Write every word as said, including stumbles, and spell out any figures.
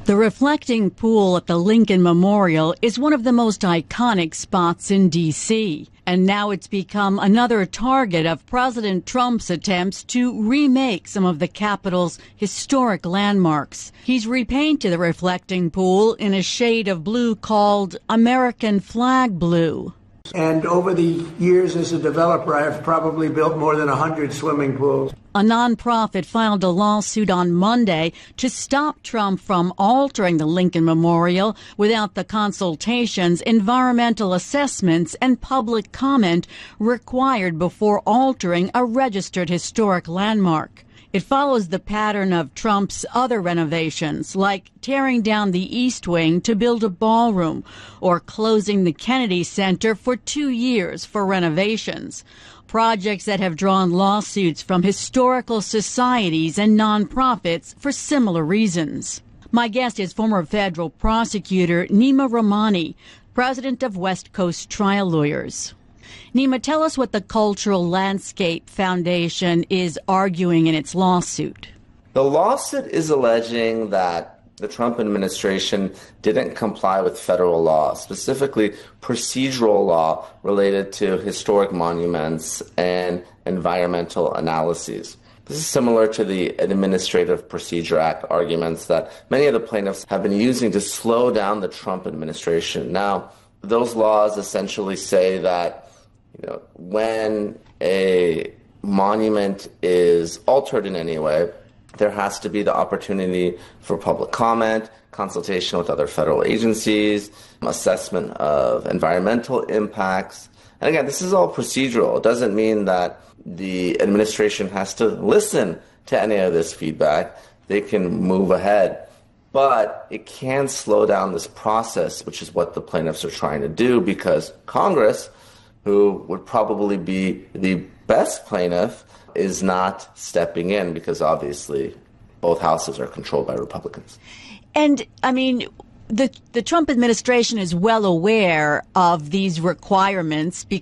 The reflecting pool at the Lincoln Memorial is one of the most iconic spots in D C, and now it's become another target of President Trump's attempts to remake some of the Capitol's historic landmarks. He's repainted the reflecting pool in a shade of blue called American flag blue. And over the years as a developer, I've probably built more than one hundred swimming pools. A nonprofit filed a lawsuit on Monday to stop Trump from altering the Lincoln Memorial without the consultations, environmental assessments, and public comment required before altering a registered historic landmark. It follows the pattern of Trump's other renovations, like tearing down the East Wing to build a ballroom or closing the Kennedy Center for two years for renovations. Projects that have drawn lawsuits from historical societies and nonprofits for similar reasons. My guest is former federal prosecutor Nima Rahmani, president of West Coast Trial Lawyers. Nima, tell us what the Cultural Landscape Foundation is arguing in its lawsuit. The lawsuit is alleging that the Trump administration didn't comply with federal law, specifically procedural law related to historic monuments and environmental analyses. This is similar to the Administrative Procedure Act arguments that many of the plaintiffs have been using to slow down the Trump administration. Now, those laws essentially say that You know, when a monument is altered in any way, there has to be the opportunity for public comment, consultation with other federal agencies, assessment of environmental impacts. And again, this is all procedural. It doesn't mean that the administration has to listen to any of this feedback. They can move ahead. But it can slow down this process, which is what the plaintiffs are trying to do, because Congress, who would probably be the best plaintiff, is not stepping in because obviously both houses are controlled by Republicans. And, I mean, the the Trump administration is well aware of these requirements